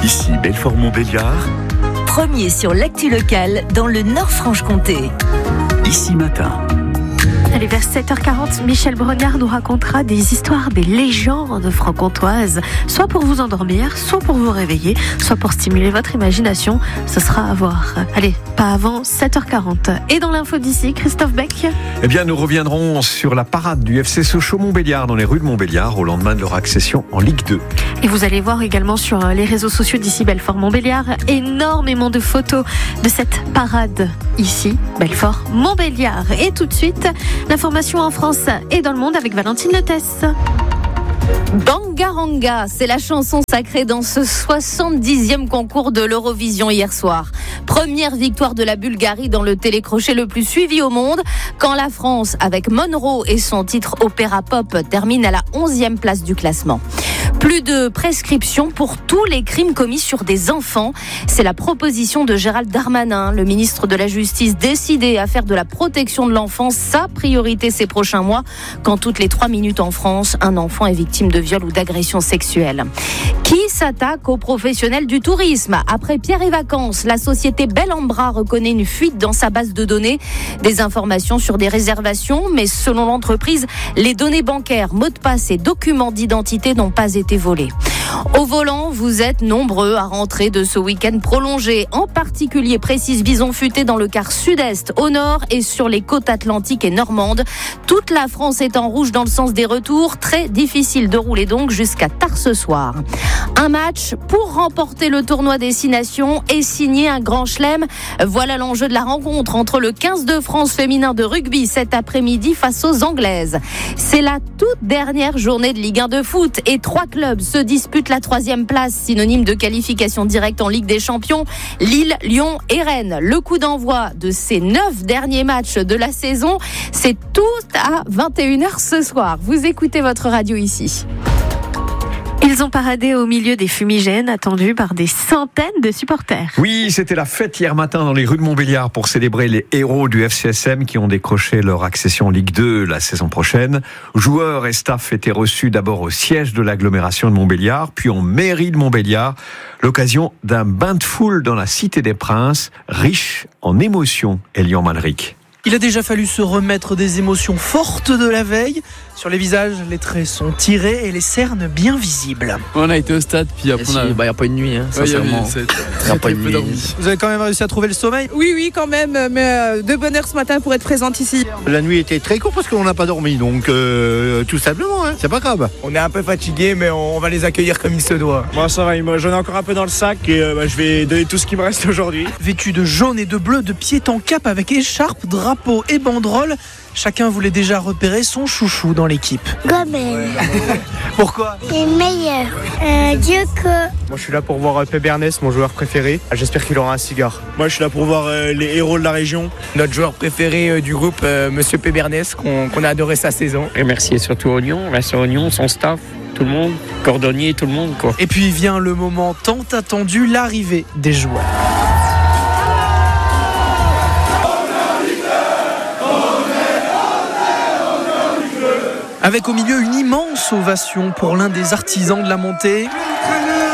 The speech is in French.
Ici Belfort-Montbéliard. Premier sur l'actu locale dans le Nord-Franche-Comté. Ici Matin. Allez, vers 7h40, Michel Brognard nous racontera des histoires, des légendes franc-comtoises, soit pour vous endormir, soit pour vous réveiller, soit pour stimuler votre imagination. Ce sera à voir. Allez, pas avant 7h40. Et dans l'info d'ici, Christophe Beck. Eh bien, nous reviendrons sur la parade du FC Sochaux-Montbéliard dans les rues de Montbéliard au lendemain de leur accession en Ligue 2. Et vous allez voir également sur les réseaux sociaux d'ici Belfort-Montbéliard énormément de photos de cette parade ici, Belfort-Montbéliard. Et tout de suite, l'information en France et dans le monde avec Valentine Letesse. Bangaranga, c'est la chanson sacrée dans ce 70e concours de l'Eurovision hier soir. Première victoire de la Bulgarie dans le télécrochet le plus suivi au monde, quand la France, avec Monroe et son titre Opéra Pop, termine à la 11e place du classement. Plus de prescription pour tous les crimes commis sur des enfants. C'est la proposition de Gérald Darmanin, le ministre de la Justice, décidé à faire de la protection de l'enfance sa priorité ces prochains mois, quand toutes les 3 minutes en France, un enfant est victime de viol ou d'agression sexuelle. Qui s'attaque aux professionnels du tourisme ? Après Pierre et Vacances, la société Bel en Bras reconnaît une fuite dans sa base de données. Des informations sur des réservations, mais selon l'entreprise, les données bancaires, mots de passe et documents d'identité n'ont pas été volés. Au volant, vous êtes nombreux à rentrer de ce week-end prolongé. En particulier, précise Bison Futé dans le quart sud-est, au nord et sur les côtes atlantiques et normandes. Toute la France est en rouge dans le sens des retours. Très difficile de rouler donc jusqu'à tard ce soir. Un match pour remporter le tournoi des 6 nations et signer un grand chelem. Voilà l'enjeu de la rencontre entre le 15 de France féminin de rugby cet après-midi face aux Anglaises. C'est la toute dernière journée de Ligue 1 de foot et 3 clubs se disputent la 3e place, synonyme de qualification directe en Ligue des Champions. Lille, Lyon et Rennes. Le coup d'envoi de ces 9 derniers matchs de la saison, c'est tout à 21h ce soir. Vous écoutez votre radio ici. Ils ont paradé au milieu des fumigènes attendus par des centaines de supporters. Oui, c'était la fête hier matin dans les rues de Montbéliard pour célébrer les héros du FCSM qui ont décroché leur accession en Ligue 2 la saison prochaine. Joueurs et staff étaient reçus d'abord au siège de l'agglomération de Montbéliard, puis en mairie de Montbéliard. L'occasion d'un bain de foule dans la Cité des Princes, riche en émotions, Elian Malric. Il a déjà fallu se remettre des émotions fortes de la veille. Sur les visages, les traits sont tirés et les cernes bien visibles. On a été au stade, puis après il n'y a pas une nuit, sincèrement. Il n'y a pas une nuit. Vous avez quand même réussi à trouver le sommeil ? Oui, quand même, mais de bonne heure ce matin pour être présente ici. La nuit était très courte parce qu'on n'a pas dormi, donc tout simplement, c'est pas grave. On est un peu fatigué, mais on va les accueillir comme il se doit. Moi ça va, j'en ai encore un peu dans le sac et je vais donner tout ce qui me reste aujourd'hui. Vêtu de jaune et de bleu, de pied en cap avec écharpe, drapeau et banderole, chacun voulait déjà repérer son chouchou dans l'équipe. Gomel. Pourquoi ? Il est meilleur. Dieuco. Moi je suis là pour voir Pébernès, mon joueur préféré. J'espère qu'il aura un cigare. Moi je suis là pour voir les héros de la région. Notre joueur préféré du groupe, Monsieur Pébernès, qu'on a adoré sa saison. Et merci surtout Oignon, Vincent Oignon, son staff, tout le monde, cordonnier, tout le monde quoi. Et puis vient le moment tant attendu, l'arrivée des joueurs. Avec au milieu une immense ovation pour l'un des artisans de la montée.